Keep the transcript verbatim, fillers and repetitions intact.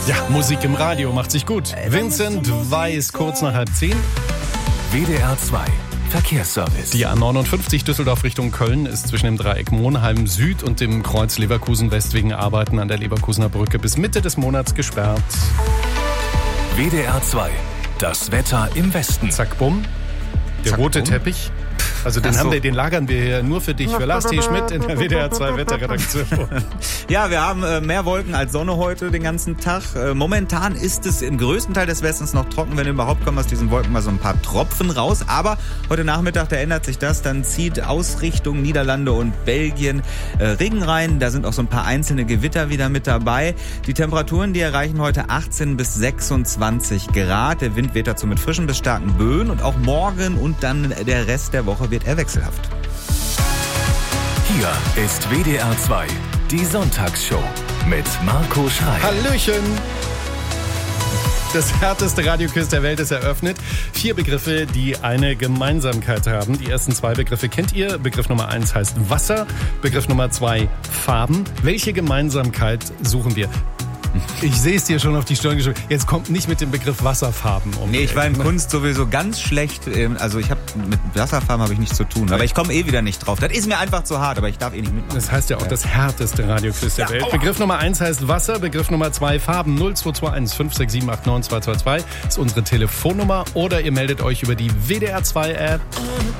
Ja, Musik im Radio macht sich gut. Vincent Weiss, kurz nach halb zehn. W D R zwei Verkehrsservice. Die A neunundfünfzig Düsseldorf Richtung Köln ist zwischen dem Dreieck Monheim Süd und dem Kreuz Leverkusen West wegen Arbeiten an der Leverkusener Brücke bis Mitte des Monats gesperrt. W D R zwei, das Wetter im Westen. Zack, bumm. Der Zack, rote bumm. Teppich. Also den, Ach so. haben wir, den lagern wir hier nur für dich, für Lars T. Schmidt in der W D R zwei Wetterredaktion. Ja, wir haben äh, mehr Wolken als Sonne heute den ganzen Tag. Äh, momentan ist es im größten Teil des Westens noch trocken, wenn überhaupt kommen aus diesen Wolken mal so ein paar Tropfen raus. Aber heute Nachmittag, da ändert sich das. Dann zieht aus Richtung Niederlande und Belgien äh, Regen rein. Da sind auch so ein paar einzelne Gewitter wieder mit dabei. Die Temperaturen, die erreichen heute achtzehn bis sechsundzwanzig Grad. Der Wind weht dazu mit frischen bis starken Böen. Und auch morgen und dann der Rest der Woche wird er wechselhaft. Hier ist W D R zwei, die Sonntagsshow mit Marco Schrei. Hallöchen! Das härteste Radioquiz der Welt ist eröffnet. Vier Begriffe, die eine Gemeinsamkeit haben. Die ersten zwei Begriffe kennt ihr. Begriff Nummer eins heißt Wasser. Begriff Nummer zwei Farben. Welche Gemeinsamkeit suchen wir? Ich sehe es dir schon auf die Stirn geschrieben. Jetzt kommt nicht mit dem Begriff Wasserfarben um. Nee, ich war in Kunst sowieso ganz schlecht. Also ich habe mit Wasserfarben habe ich nichts zu tun. Aber ich komme eh wieder nicht drauf. Das ist mir einfach zu hart, aber ich darf eh nicht mitmachen. Das heißt ja auch das härteste Radioquiz der Ja, Welt. aua. Begriff Nummer eins heißt Wasser. Begriff Nummer zwei Farben. null zwei zwei eins fünf sechs sieben acht neun zwei zwei zwei ist unsere Telefonnummer. Oder ihr meldet euch über die W D R zwei App.